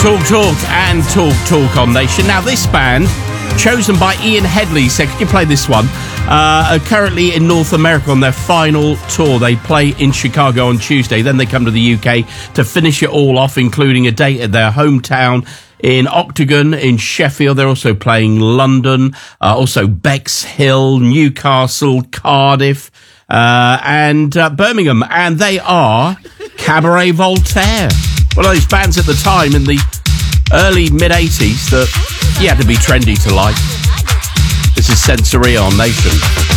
Talk on Nation. Now, this band, chosen by Ian Headley, said, could you play this one? Are currently in North America on their final tour. They play in Chicago on Tuesday. Then they come to the UK to finish it all off, including a date at their hometown in Octagon in Sheffield. They're also playing London, also Bexhill, Newcastle, Cardiff, and Birmingham. And they are Cabaret Voltaire. One of those bands at the time in the early mid-80s that you had to be trendy to like. This is Sensory on Nation.